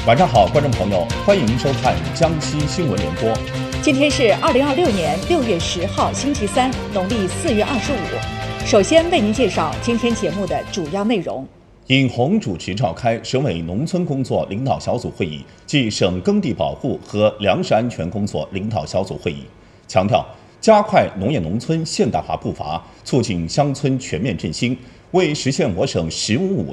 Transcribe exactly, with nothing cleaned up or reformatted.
晚上好，观众朋友，欢迎收看江西新闻联播。 今天是二零二六年六月十号，星期三，农历四月二十五。首先为您介绍今天节目的主要内容。 尹红主持召开省委农村工作领导小组会议暨省耕地保护和粮食安全工作领导小组会议，强调加快农业农村现代化步伐，促进乡村全面振兴，为实现我省“十五五”